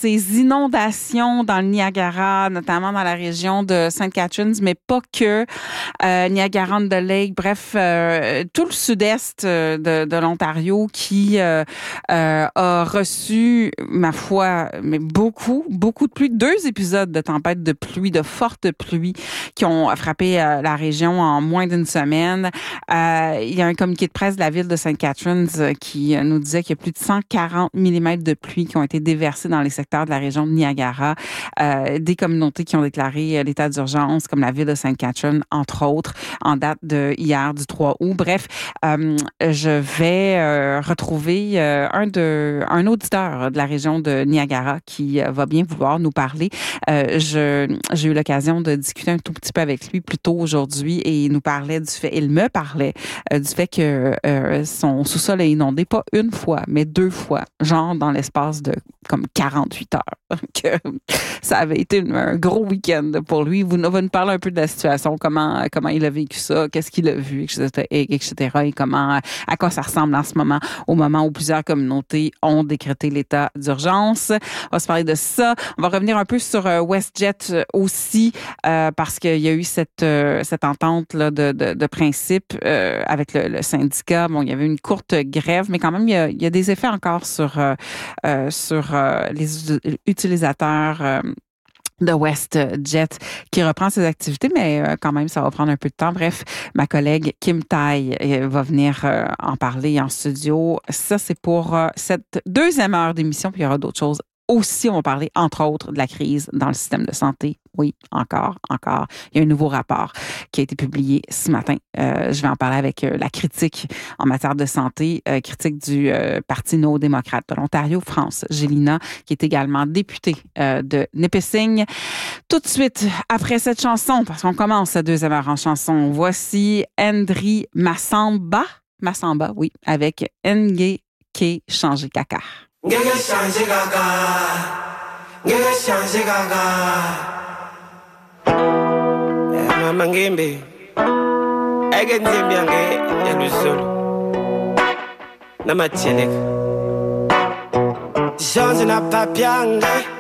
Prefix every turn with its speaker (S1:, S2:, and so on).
S1: ces inondations dans le Niagara, notamment dans la région de St. Catharines, mais pas que. Niagara-on-the-Lake, bref, tout le sud-est de l'Ontario qui a reçu, ma foi, mais beaucoup de pluie. 2 épisodes de tempête de pluie, de fortes pluies qui ont frappé la région en moins d'une semaine. Il y a un communiqué de presse de la ville de St. Catharines qui nous disait qu'il y a plus de 140 mm de pluie qui ont été déversés dans les secteurs de la région de Niagara. Des communautés qui ont déclaré l'état d'urgence, comme la ville de St. Catharines, entre autres, en date de hier, du 3 août. Bref, je vais retrouver un auditeur de la région de Niagara qui va bien vouloir nous parler. J'ai eu l'occasion de discuter un tout petit peu avec lui plus tôt aujourd'hui et il me parlait du fait que son sous-sol est inondé, pas une fois, mais 2 fois, genre dans l'espace de comme 48 heures. Que ça avait été un gros week-end pour lui. Vous nous parler un peu de la situation, comment il a vécu ça, qu'est-ce qu'il a vu, etc. et à quoi ça ressemble en ce moment, au moment où plusieurs communautés ont décrété l'état d'urgence. On va se parler de ça. On va revenir un peu sur WestJet aussi, parce qu'il y a eu cette entente là de principe avec le syndicat. Bon, il y avait une courte grève, mais quand même, il y a des effets encore sur les utilisateurs de WestJet qui reprend ses activités, mais quand même, ça va prendre un peu de temps. Bref, ma collègue Kim Tai va venir en parler en studio. Ça, c'est pour cette 2e heure d'émission, puis il y aura d'autres choses. Aussi, on va parler, entre autres, de la crise dans le système de santé. Oui, encore. Il y a un nouveau rapport qui a été publié ce matin. Je vais en parler avec la critique en matière de santé, critique du Parti néo-démocrate de l'Ontario, France Gélina, qui est également députée de Nipissing. Tout de suite, après cette chanson, parce qu'on commence cette 2e heure en chanson, voici Andri Massamba, oui, avec Ngeke Changé Kaka.
S2: Ngeke Changé Kaka, Ngeke Changé Kaka. Mama Ngimbe, eke nzimbi yange yalusolo na matyenek. Change na papiange,